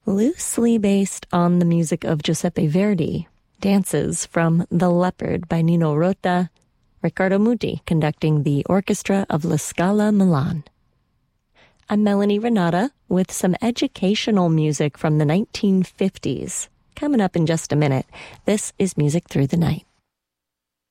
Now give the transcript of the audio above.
loosely based on the music of Giuseppe Verdi, dances from The Leopard by Nino Rota, Riccardo Muti conducting the orchestra of La Scala Milan. I'm Melanie Renata with some educational music from the 1950s. Coming up in just a minute, this is Music Through the Night.